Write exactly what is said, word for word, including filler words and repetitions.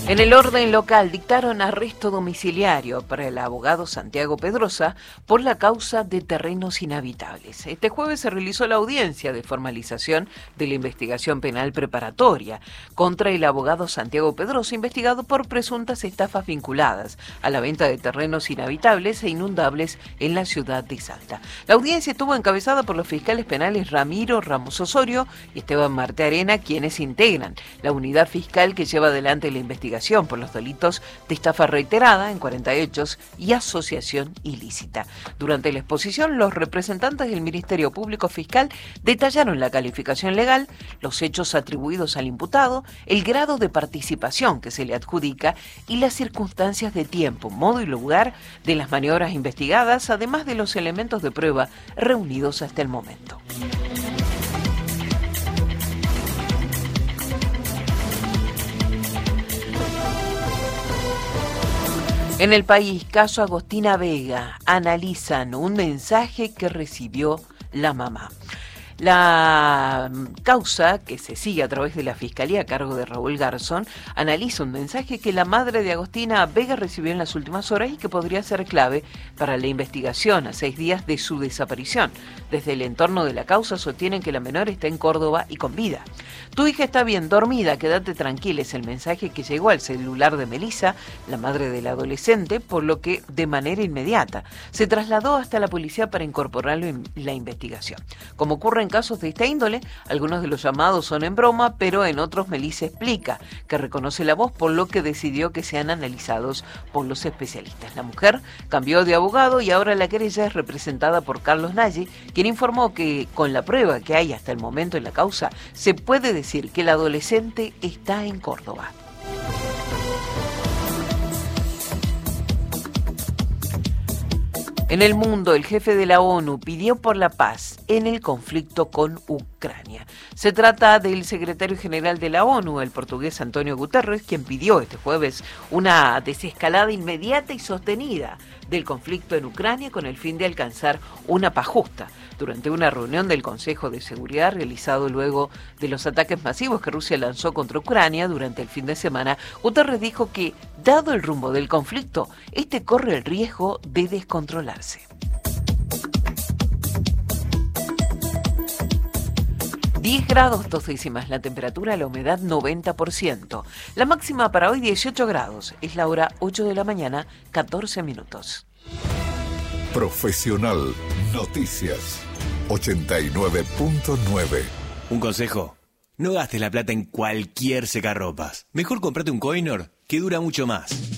En el orden local dictaron arresto domiciliario para el abogado Santiago Pedrosa por la causa de terrenos inhabitables. Este jueves se realizó la audiencia de formalización de la investigación penal preparatoria contra el abogado Santiago Pedrosa, investigado por presuntas estafas vinculadas a la venta de terrenos inhabitables e inundables en la ciudad de Salta. La audiencia estuvo encabezada por los fiscales penales Ramiro Ramos Osorio y Esteban Marte Arena, quienes integran la unidad fiscal que lleva adelante la investigación por los delitos de estafa reiterada en cuarenta hechos y asociación ilícita. Durante la exposición, los representantes del Ministerio Público Fiscal detallaron la calificación legal, los hechos atribuidos al imputado, el grado de participación que se le adjudica y las circunstancias de tiempo, modo y lugar de las maniobras investigadas, además de los elementos de prueba reunidos hasta el momento. En el país, caso Agostina Vega, analizan un mensaje que recibió la mamá. La causa, que se sigue a través de la Fiscalía a cargo de Raúl Garzón, analiza un mensaje que la madre de Agostina Vega recibió en las últimas horas y que podría ser clave para la investigación a seis días de su desaparición. Desde el entorno de la causa sostienen que la menor está en Córdoba y con vida. Tu hija está bien, dormida, quédate tranquila, es el mensaje que llegó al celular de Melissa, la madre del adolescente, por lo que de manera inmediata se trasladó hasta la policía para incorporarlo en la investigación. Como ocurre en casos de esta índole, algunos de los llamados son en broma, pero en otros Melissa explica que reconoce la voz, por lo que decidió que sean analizados por los especialistas. La mujer cambió de abogado y ahora la querella es representada por Carlos Nagy, quien informó que con la prueba que hay hasta el momento en la causa, se puede decir que el adolescente está en Córdoba. En el mundo, el jefe de la ONU pidió por la paz en el conflicto con Ucrania. Se trata del secretario general de la ONU, el portugués Antonio Guterres, quien pidió este jueves una desescalada inmediata y sostenida del conflicto en Ucrania con el fin de alcanzar una paz justa. Durante una reunión del Consejo de Seguridad realizado luego de los ataques masivos que Rusia lanzó contra Ucrania durante el fin de semana, Guterres dijo que, dado el rumbo del conflicto, este corre el riesgo de descontrolarse. diez grados dos décimas la temperatura, la humedad noventa por ciento. La máxima para hoy dieciocho grados. Es la hora ocho de la mañana, catorce minutos. Profesional Noticias ochenta y nueve punto nueve. Un consejo: no gastes la plata en cualquier secarropas. Mejor comprate un Coinor que dura mucho más.